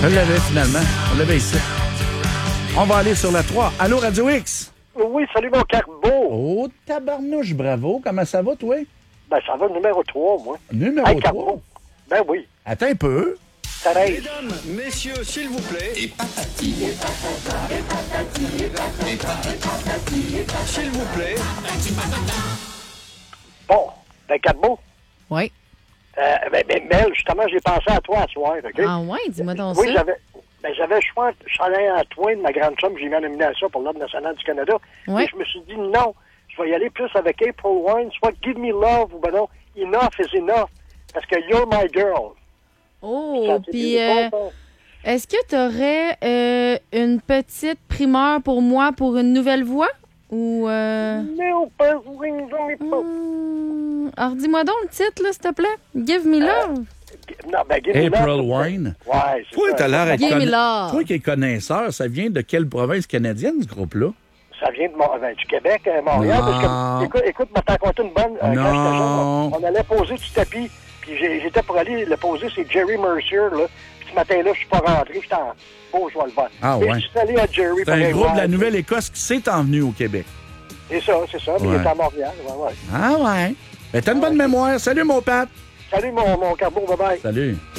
Je l'avais finalement. On l'avait ici. On va aller sur la 3. Allô, Radio X? Oui, salut mon Carbo. Oh, tabarnouche, bravo. Comment ça va, toi? Ben, ça va numéro 3, moi. Numéro Hey, 3? Carbo. Ben oui. Attends un peu. Pareil. Mesdames, messieurs, s'il vous plaît. Et patati. S'il vous plaît. Bon, ben Carbo. Oui. Mel, justement, j'ai pensé à toi à soir, OK? Ah ouais, dis-moi donc Oui, ça. j'avais le choix. Je suis allé à Twain, ma grande chum, j'ai mis en nomination pour l'Ordre national du Canada. Ouais. Et je me suis dit, non, je vais y aller plus avec April Wine, soit Give Me Love, ou ben non, Enough is Enough, parce que You're My Girl. Oh, puis est-ce que tu aurais une petite primeur pour moi pour une nouvelle voix? Ou... No, pas wings on me pop. Alors, dis-moi donc le titre, là, s'il te plaît. Give Me Love. Non, ben, Give Me April Love. Wine. Ouais, c'est Toi, ça. t'as l'air d'être Give Me Love. Toi qui es connaisseur, ça vient de quelle province canadienne, ce groupe-là? Ça vient du Québec, Montréal. Non. Parce que, écoute, je t'ai raconté une bonne. Quand j'étais jeune, on allait poser du tapis, puis j'étais pour aller le poser, c'est Jerry Mercier, là. Puis ce matin-là, je suis pas rentré, j'étais en beau, je vais le voir. Ah, Et ouais. je suis allé à Jerry. C'est un groupe de la Nouvelle-Écosse qui s'est envenu au Québec. C'est ça, mais Ouais. il est à Montréal, ouais. Ah ouais. Ben, t'as une bonne mémoire. Salut, mon Pat. Salut, mon Carbo, bye-bye. Salut.